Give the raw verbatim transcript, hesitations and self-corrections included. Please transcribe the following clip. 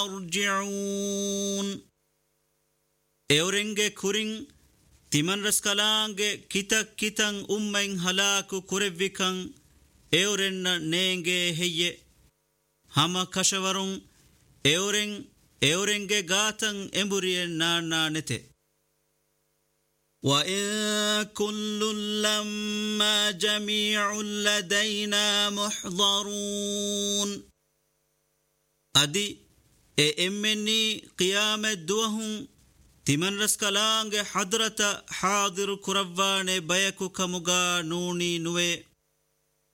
يرجعون اورنگه كورين تمن رسكالانگه كتا كتان أمين هلاكو كوريوكان اورن نينگه هي هما كشورون اورن اورنگه غاتن امبوريه نانا نته وإن كل لما جميع لدينا محضرون أدي إمني قيامة دوهم تمن رسكالانگ حضرت حاضر كربان بيكو كمغا نوني نوي